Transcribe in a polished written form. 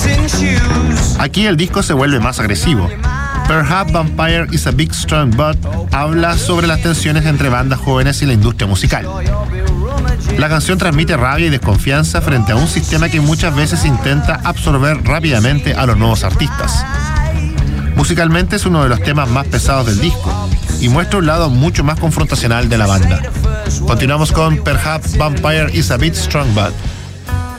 Aquí el disco se vuelve más agresivo. Perhaps Vampire is a Big Strong Butt habla sobre las tensiones entre bandas jóvenes y la industria musical. La canción transmite rabia y desconfianza frente a un sistema que muchas veces intenta absorber rápidamente a los nuevos artistas. Musicalmente es uno de los temas más pesados del disco y muestra un lado mucho más confrontacional de la banda. Continuamos con Perhaps Vampire is a Bit Strong Butt.